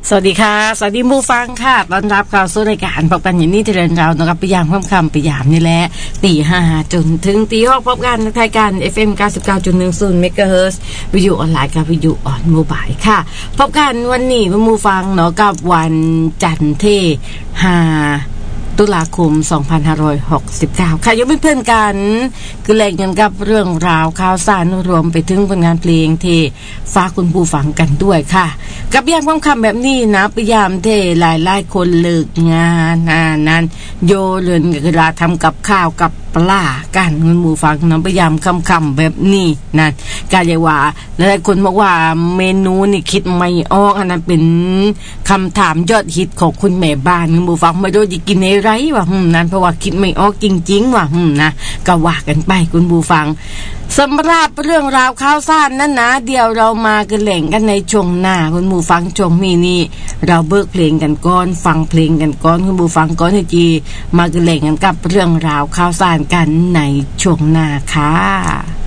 สวัสดีค่ะสวัสดีผู้ฟังค่ะต้อนรับเข้าสู่รายการพบกันอย่างนี้ที่เรียนเรานะครับพยายามคำพยายามนี่แหละตี 5จนถึงตี 6พบกันในรายการ FM 99.10 เมกะเฮิรตซ์วิทยุออนไลน์กับวิทยุออนโมบายค่ะพบกันวันนี้ผู้ฟังเนาะกับวันจันทร์ที่5ตุลาคม 2569 ค่ะยังเป็นเพื่อนกันคือแลกกันกับเรื่องราวข่าวสารรวมไปถึงผลงานเพลงที่ฝากคุณผู้ฟังกันด้วยค่ะกับยามคำแบบนี้นะพยายามที่หลายๆคนเลิกงานนั้นโยเรือนกระดาษทำกับข้าวกับปลากันคุณผู้ฟังนะพยายามคำแบบนี้นั่นกาเยว่าหลายคนบอกว่าเมนูนี่คิดไม่ออกอันนั้นเป็นคำถามยอดฮิตของคุณแม่บ้านคุณผู้ฟังไม่รู้จะกินอะไรวะนั้นเพราะว่าคิดไม่ออกจริงๆว่ะนะก็ว่ากันไปคุณผู้ฟังสำหรับเรื่องราวข่าวสารนั้นนะเดี๋ยวเรามากันแหล่งกันในช่วงหน้าคุณผู้ฟังช่วงนี้นี่เราเบิกเพลงกันก่อนฟังเพลงกันก่อนคุณผู้ฟังก่อนที่จะมากันแหล่งกันกับเรื่องราวข่าวสารกันในช่วงหน้าค่ะ